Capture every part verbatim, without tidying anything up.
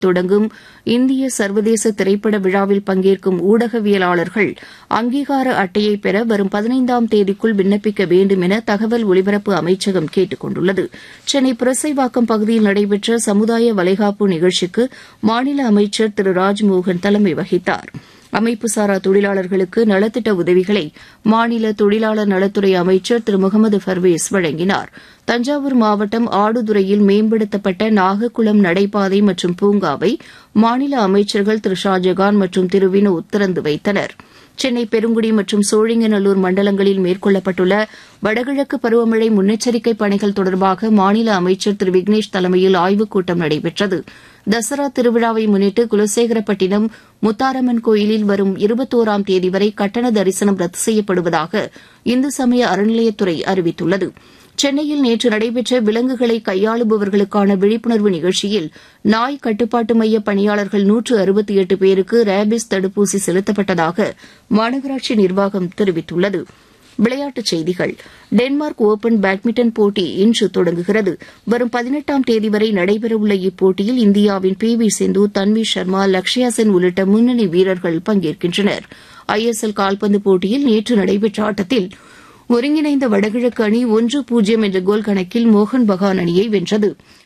தொடங்கும் இந்திய சர்வதேச திரைப்பட விழாவில் பங்கேற்கும் ஊடகவியலாளர்கள் அங்கீகார அட்டையை பெற வரும் பதினைந்தாம் தேதிக்குள் விண்ணப்பிக்க வேண்டும் என தகவல் ஒலிபரப்பு அமைச்சகம் கேட்டுக் கொண்டுள்ளது. சென்னை புரசைவாக்கம் பகுதியில் நடைபெற்ற சமுதாய வளைகாப்பு நிகழ்ச்சிக்கு மாநில அமைச்சர் திரு ராஜ்மோகன் தலைமை வகித்தார். அமைப்புசாரா தொழிலாளர்களுக்கு நலத்திட்ட உதவிகளை மாநில தொழிலாளர் நலத்துறை அமைச்சர் திரு முகமது பர்வேஸ் வழங்கினார். தஞ்சாவூர் மாவட்டம் ஆடுதுறையில் மேம்படுத்தப்பட்ட நாகக்குளம் நடைபாதை மற்றும் பூங்காவை மாநில அமைச்சர்கள் திரு ஷாஜகான் மற்றும் திரு வினோத் திறந்து வைத்தனர். சென்னை பெருங்குடி மற்றும் சோழிங்கநல்லூர் மண்டலங்களில் மேற்கொள்ளப்பட்டுள்ள வடகிழக்கு பருவமழை முன்னெச்சரிக்கை பணிகள் தொடர்பாக மாநில அமைச்சர் திரு விக்னேஷ் தலைமையில் ஆய்வுக் கூட்டம் நடைபெற்றது. தசரா திருவிழாவை முன்னிட்டு குலசேகரப்பட்டினம் முத்தாரம்மன் கோயிலில் வரும் இருபத்தோராம் தேதி வரை கட்டண தரிசனம் ரத்து செய்யப்படுவதாக இந்து சமய அறநிலையத்துறை அறிவித்துள்ளது. சென்னையில் நேற்று நடைபெற்ற விலங்குகளை கையாளுபவர்களுக்கான விழிப்புணர்வு நிகழ்ச்சியில் நாய் கட்டுப்பாட்டு மைய பணியாளர்கள் நூற்று அறுபத்தி எட்டு பேருக்கு ரேபிஸ் தடுப்பூசி செலுத்தப்பட்டதாக மாநகராட்சி நிர்வாகம் தெரிவித்துள்ளது. விளையாட்டுச் செய்திகள். டென்மார்க் ஒபன் பேட்மிண்டன் போட்டி இன்று தொடங்குகிறது. வரும் பதினெட்டாம் தேதி வரை நடைபெறவுள்ள இப்போட்டியில் இந்தியாவின் பி வி சிந்து, தன்வி சர்மா, லக்ஷயா சென் உள்ளிட்ட முன்னணி வீரர்கள் பங்கேற்கின்றனர். ஐ எஸ் எல் கால்பந்து போட்டியில் நேற்று நடைபெற்ற ஆட்டத்தில் ஒருங்கிணைந்த வடகிழக்கு அணி ஒன்று பூஜ்ஜியம் என்ற கோல் கணக்கில் மோகன் பகான் அணியை வென்றது.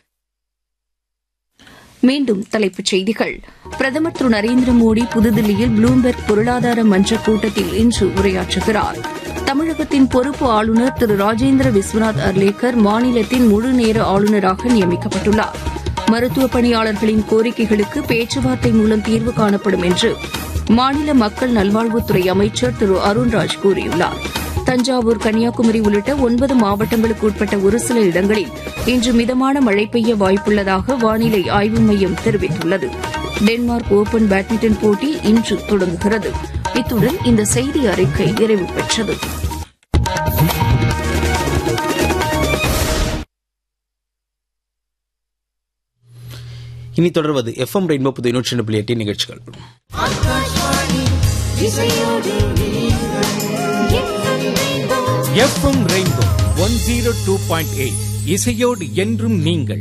மீண்டும் தலைப்புச் செய்திகள். பிரதமர் திரு நரேந்திர மோடி புதுதில்லியில் ப்ளூம்பெர்க் பொருளாதார மன்ற கூட்டத்தில் இன்று உரையாற்றுகிறார். தமிழகத்தின் பொறுப்பு ஆளுநர் திரு ராஜேந்திர விஸ்வநாத் அர்லேக்கர் மாநிலத்தின் முழுநேர ஆளுநராக நியமிக்கப்பட்டுள்ளார். மருத்துவ பணியாளர்களின் கோரிக்கைகளுக்கு பேச்சுவார்த்தை மூலம் தீர்வு காணப்படும் என்று மாநில மக்கள் நல்வாழ்வுத்துறை அமைச்சர் திரு அருண்ராஜ் கூறியுள்ளார். தஞ்சாவூர், கன்னியாகுமரி உள்ளிட்ட ஒன்பது மாவட்டங்களுக்கு உட்பட்ட ஒரு சில இடங்களில் இன்று மிதமான மழை பெய்ய வாய்ப்புள்ளதாக வானிலை ஆய்வு மையம் தெரிவித்துள்ளது. டென்மார்க் ஒபன் பேட்மிண்டன் போட்டி இன்று தொடங்குகிறது. இத்துடன் இந்த செய்தி அறிக்கை நிறைவு பெற்றது. இனி தொடர்வது எஃப் எம் ரெயின்போ புது நூற்றி ரெண்டு புள்ளி எட்டு நிகழ்ச்சிகள். F M rainbow one zero two point eight இசையோடு என்றும் நீங்கள்.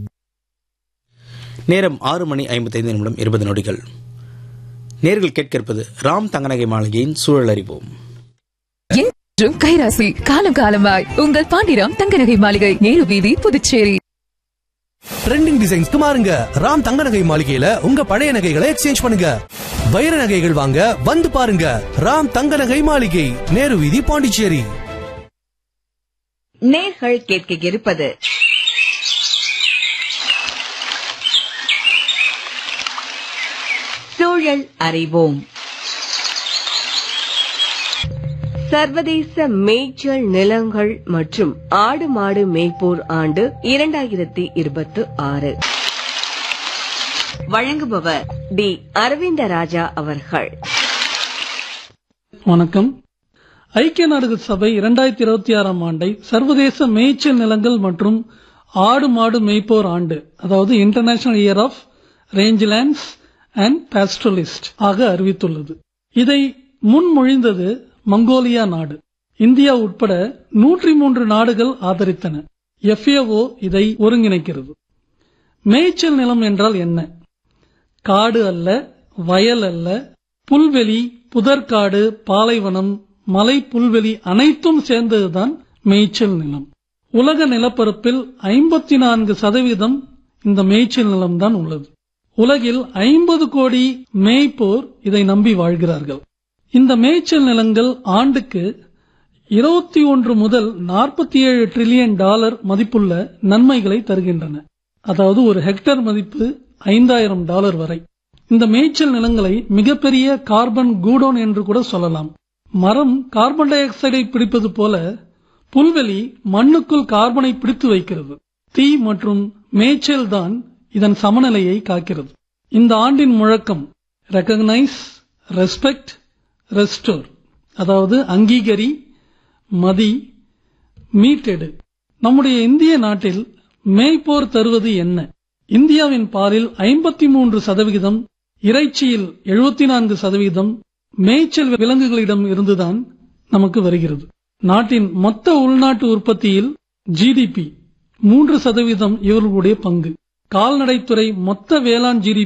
நேரம் ஆறு மணி ஐம்பத்தைந்து நிமிடம் இருபது நொடிகள். நேர்கள் கேட்க இருப்பது ராம் தங்கநகை மாளிகையின் சூழல் அறிவோம். கைராசி காலம் காலமாய் உங்கள் பாண்டிராம் தங்கநகை மாளிகை, நேரு வீதி, புதுச்சேரி. ட்ரெண்டிங் டிசைன்ஸ்க்கு மாறுங்க. ராம் தங்க நகை மாளிகையில உங்க பழைய நகைகளை எக்ஸ்சேஞ்ச் பண்ணுங்க. வைர நகைகள் வாங்க வந்து பாருங்க. ராம் தங்க நகை மாளிகை, நேரு வீதி, பாண்டிச்சேரி. நேர்கள் கேட்க இருப்பது சூழல் அறிவோம். சர்வதேச மேய்ச்சல் நிலங்கள் மற்றும் ஆடு மாடு மேய்ப்போர் ஆண்டு இரண்டாயிரத்தி இருபத்தி ஆறு. வழங்குபவர் டி அரவிந்த ராஜா அவர்கள். வணக்கம். ஐக்கிய நாடுகள் சபை இரண்டாயிரத்தி இருபத்தி ஆறாம் ஆண்டை சர்வதேச மேய்ச்சல் நிலங்கள் மற்றும் ஆடு மாடு மேய்ப்போர் ஆண்டு, அதாவது இன்டர்நேஷனல் இயர் ஆஃப் ரேஞ்ச்லேண்ட்ஸ் அண்ட் பாஸ்டரலிஸ்ட் ஆக அறிவித்துள்ளது. இதை முன்மொழிந்தது மங்கோலியா நாடு. இந்தியா உட்பட நூற்றி மூன்று நாடுகள் ஆதரித்தன. எஃப் ஏ ஓ இதை ஒருங்கிணைக்கிறது. மேய்ச்சல் நிலம் என்றால் என்ன? காடு அல்ல, வயல் அல்ல, புல்வெளி, புதற்காடு, பாலைவனம், மலை, புல்வெளி அனைத்தும் சேர்ந்ததுதான் மேய்ச்சல் நிலம். உலக நிலப்பரப்பில் ஐம்பத்தி நான்கு சதவீதம் இந்த மேய்ச்சல் நிலம்தான் உள்ளது. உலகில் ஐம்பது கோடி மேய்ப்போர் இதை நம்பி வாழ்கிறார்கள். இந்த மேய்ச்சல் நிலங்கள் ஆண்டுக்கு இருபத்தி ஒன்று முதல் நாற்பத்தி ஏழு டிரில்லியன் டாலர் மதிப்புள்ள நன்மைகளை தருகின்றன. அதாவது ஒரு ஹெக்டேர் மதிப்பு ஐந்தாயிரம் டாலர் வரை. இந்த மேய்ச்சல் நிலங்களை மிகப்பெரிய கார்பன் கூடோன் என்று கூட சொல்லலாம். மரம் கார்பன் டை ஆக்சைடை பிடிப்பது போல புல்வெளி மண்ணுக்குள் கார்பனை பிடித்து வைக்கிறது. தீ மற்றும் மேய்ச்சல் தான் இதன் சமநிலையை காக்கிறது. இந்த ஆண்டின் முழக்கம் ரெகக்னைஸ், ரெஸ்பெக்ட், ரெஸ்டோர், அதாவது அங்கீகரி, மதி, மீட்டெடு. நம்முடைய இந்திய நாட்டில் மேய்ப்போர் தருவது என்ன? இந்தியாவின் பாலில் ஐம்பத்தி மூன்று சதவிகிதம், இறைச்சியில் எழுபத்தி நான்கு சதவீதம் மேய்ச்சல் விலங்குகளிடம் இருந்துதான் நமக்கு வருகிறது. நாட்டின் மொத்த உள்நாட்டு உற்பத்தியில் ஜிடிபி மூன்று சதவீதம் இவர்களுடைய பங்கு. கால்நடைத்துறை மொத்த வேளாண் ஜிடிபி